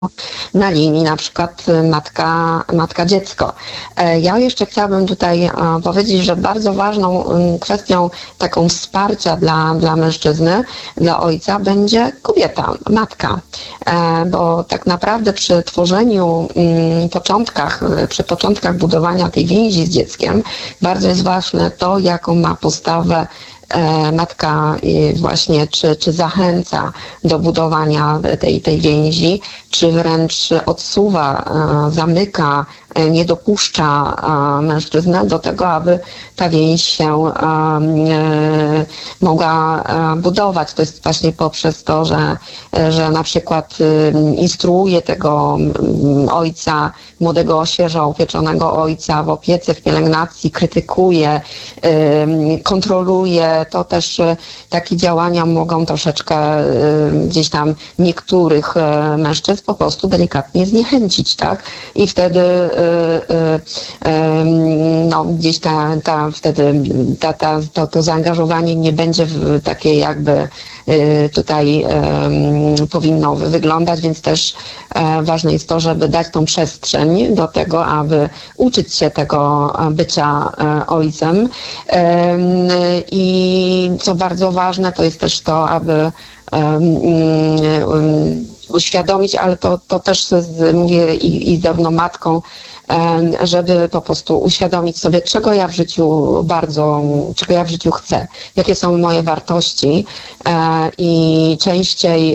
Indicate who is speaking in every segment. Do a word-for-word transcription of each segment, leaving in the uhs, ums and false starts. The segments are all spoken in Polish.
Speaker 1: na linii na przykład matka, matka dziecko. Ja jeszcze chciałabym tutaj powiedzieć, że bardzo ważną kwestią taką wsparcia dla, dla mężczyzny, dla ojca będzie kobieta, matka, bo tak naprawdę przy tworzeniu początkach, przy początkach budowania tej więzi z dzieckiem bardzo jest ważne to, jaką ma postawę matka właśnie, czy, czy zachęca do budowania tej, tej więzi, czy wręcz odsuwa, zamyka, nie dopuszcza mężczyznę do tego, aby ta więź się mogła budować. To jest właśnie poprzez to, że, że na przykład instruuje tego ojca, młodego, świeżo upieczonego ojca w opiece, w pielęgnacji, krytykuje, kontroluje. To też takie działania mogą troszeczkę gdzieś tam niektórych mężczyzn po prostu delikatnie zniechęcić, tak? I wtedy no, gdzieś ta, ta wtedy ta, ta, to, to zaangażowanie nie będzie w takie jakby tutaj um, powinno wyglądać, więc też um, ważne jest to, żeby dać tą przestrzeń do tego, aby uczyć się tego bycia um, ojcem um, i co bardzo ważne, to jest też to, aby um, um, uświadomić, ale to, to też z, mówię i, i zarówno matką, żeby po prostu uświadomić sobie, czego ja w życiu bardzo, czego ja w życiu chcę, jakie są moje wartości i częściej,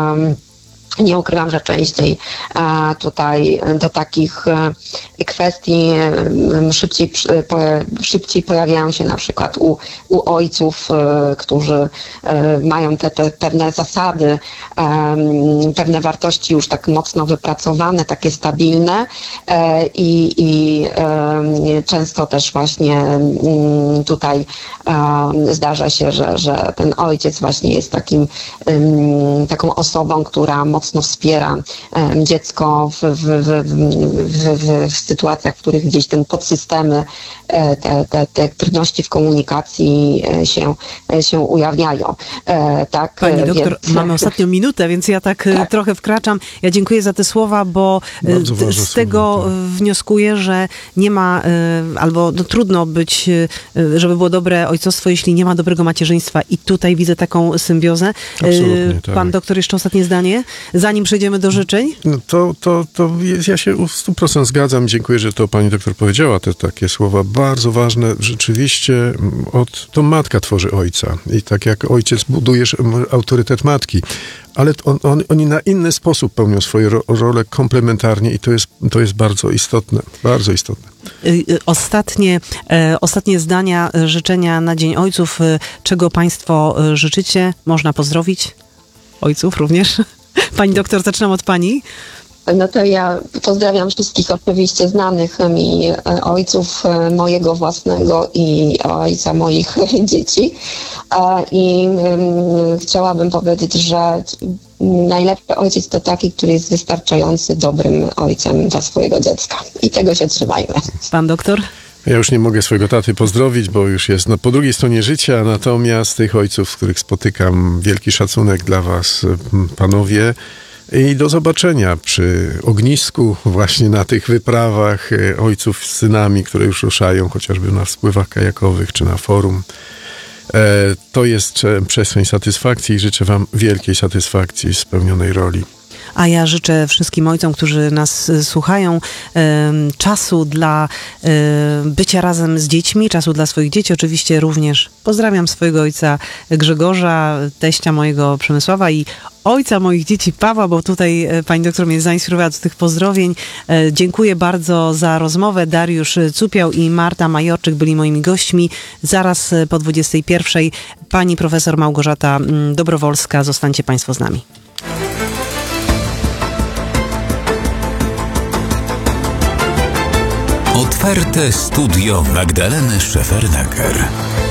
Speaker 1: nie ukrywam, że częściej tutaj do takich kwestii szybciej, szybciej pojawiają się na przykład u, u ojców, którzy mają te, te pewne zasady, pewne wartości już tak mocno wypracowane, takie stabilne i, i często też właśnie tutaj zdarza się, że, że ten ojciec właśnie jest takim, taką osobą, która mocno mocno wspiera um, dziecko w, w, w, w, w, w sytuacjach, w których gdzieś ten podsystemy, e, te, te, te trudności w komunikacji e, się, e, się ujawniają. E, tak,
Speaker 2: Pani doktor, więc... mamy ostatnią minutę, więc ja tak, tak trochę wkraczam. Ja dziękuję za te słowa, bo z, z tego słowa, tak. wnioskuję, że nie ma, albo no, trudno być, żeby było dobre ojcostwo, jeśli nie ma dobrego macierzyństwa. I tutaj widzę taką symbiozę.
Speaker 3: Absolutnie, tak.
Speaker 2: Pan doktor, jeszcze ostatnie zdanie? Zanim przejdziemy do życzeń?
Speaker 3: No to, to, to jest, ja się w stu procentach zgadzam. Dziękuję, że to pani doktor powiedziała, te takie słowa bardzo ważne. Rzeczywiście od, to matka tworzy ojca. I tak jak ojciec budujesz autorytet matki, ale on, on, oni na inny sposób pełnią swoje ro, role komplementarnie i to jest, to jest bardzo istotne. Bardzo istotne.
Speaker 2: Ostatnie, e, ostatnie zdania, życzenia na Dzień Ojców. Czego państwo życzycie? Można pozdrowić ojców również? Pani doktor, zaczynam od pani.
Speaker 1: No to ja pozdrawiam wszystkich oczywiście znanych mi ojców mojego własnego i ojca moich dzieci. I chciałabym powiedzieć, że najlepszy ojciec to taki, który jest wystarczający dobrym ojcem dla swojego dziecka. I tego się trzymajmy.
Speaker 2: Pan doktor?
Speaker 3: Ja już nie mogę swojego taty pozdrowić, bo już jest no, po drugiej stronie życia, natomiast tych ojców, których spotykam, wielki szacunek dla was, panowie. I do zobaczenia przy ognisku, właśnie na tych wyprawach ojców z synami, które już ruszają, chociażby na spływach kajakowych czy na forum. To jest przestrzeń satysfakcji i życzę wam wielkiej satysfakcji, spełnionej roli.
Speaker 2: A ja życzę wszystkim ojcom, którzy nas słuchają, czasu dla bycia razem z dziećmi, czasu dla swoich dzieci. Oczywiście również pozdrawiam swojego ojca Grzegorza, teścia mojego Przemysława i ojca moich dzieci Pawła, bo tutaj pani doktor mnie zainspirowała do tych pozdrowień. Dziękuję bardzo za rozmowę. Dariusz Cupiał i Marta Majorczyk byli moimi gośćmi. Zaraz po dwudziestej pierwszej pani profesor Małgorzata Dobrowolska. Zostańcie państwo z nami.
Speaker 4: Otwarte studio Magdaleny Szefernaker.